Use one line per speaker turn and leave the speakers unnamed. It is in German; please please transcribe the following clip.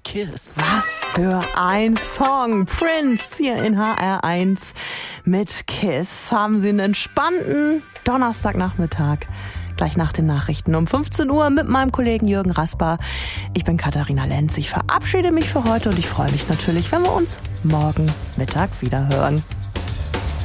Kiss.
Was für ein Song. Prince hier in HR1 mit Kiss. Haben Sie einen entspannten Donnerstagnachmittag. Gleich nach den Nachrichten um 15 Uhr mit meinem Kollegen Jürgen Rasper. Ich bin Katharina Lenz. Ich verabschiede mich für heute und ich freue mich natürlich, wenn wir uns morgen Mittag wieder hören.